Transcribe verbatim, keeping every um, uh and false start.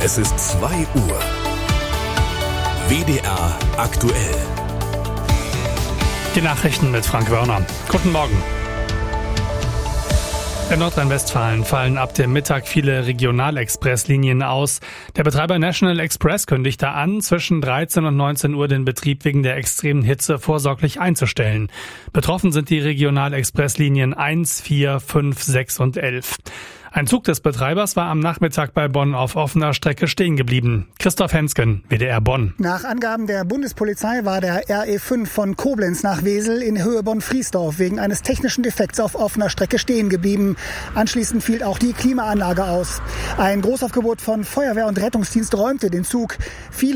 Es ist zwei Uhr. W D R aktuell. Die Nachrichten mit Frank Wörner. Guten Morgen. In Nordrhein-Westfalen fallen ab dem Mittag viele Regionalexpresslinien aus. Der Betreiber National Express kündigte an, zwischen dreizehn und neunzehn Uhr den Betrieb wegen der extremen Hitze vorsorglich einzustellen. Betroffen sind die Regionalexpresslinien eins, vier, fünf, sechs und elf. Ein Zug des Betreibers war am Nachmittag bei Bonn auf offener Strecke stehen geblieben. Christoph Hensken, W D R Bonn. Nach Angaben der Bundespolizei war der R E fünf von Koblenz nach Wesel in Höhe Bonn-Friesdorf wegen eines technischen Defekts auf offener Strecke stehen geblieben. Anschließend fiel auch die Klimaanlage aus. Ein Großaufgebot von Feuerwehr und Rettungsdienst räumte den Zug. Viele